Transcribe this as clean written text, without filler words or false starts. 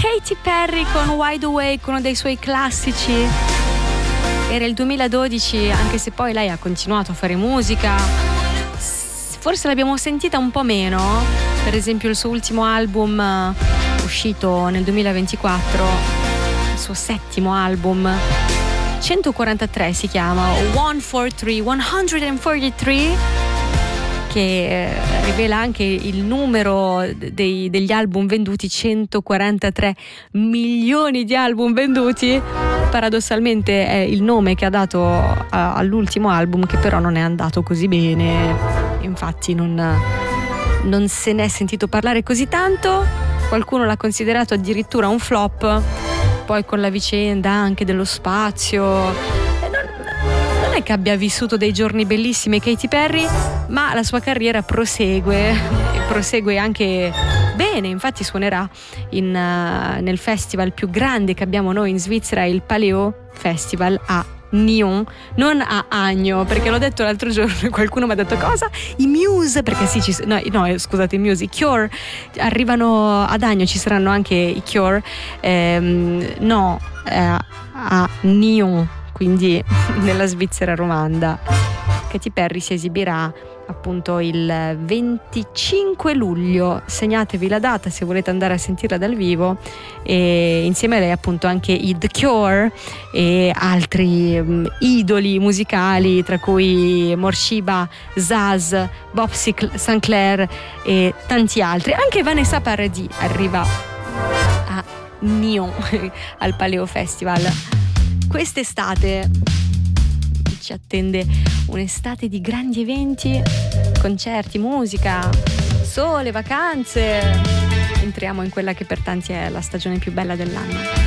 Katy Perry con Wide Awake, uno dei suoi classici. Era il 2012, anche se poi lei ha continuato a fare musica. Forse l'abbiamo sentita un po' meno. Per esempio il suo ultimo album uscito nel 2024, il suo settimo album, 143 si chiama, 143, che rivela anche il numero degli album venduti, 143 milioni di album venduti. Paradossalmente è il nome che ha dato all'ultimo album, che però non è andato così bene, infatti non se ne è sentito parlare così tanto. Qualcuno l'ha considerato addirittura un flop. Poi con la vicenda anche dello spazio, che abbia vissuto dei giorni bellissimi Katy Perry, ma la sua carriera prosegue anche bene. Infatti suonerà nel festival più grande che abbiamo noi in Svizzera, il Paleo Festival a Nyon, non a Agno, perché l'ho detto l'altro giorno e qualcuno mi ha detto cosa? I Muse, perché sì, scusate, i Muse, i Cure arrivano ad Agno, ci saranno anche i Cure, a Nyon, quindi nella Svizzera romanda. Katy Perry si esibirà appunto il 25 luglio, segnatevi la data se volete andare a sentirla dal vivo, e insieme a lei appunto anche i The Cure e altri idoli musicali, tra cui Morshiba, Zaz, Bob Sinclair e tanti altri. Anche Vanessa Paradis arriva a Nyon al Paleo Festival. Quest'estate ci attende un'estate di grandi eventi, concerti, musica, sole, vacanze. Entriamo in quella che per tanti è la stagione più bella dell'anno.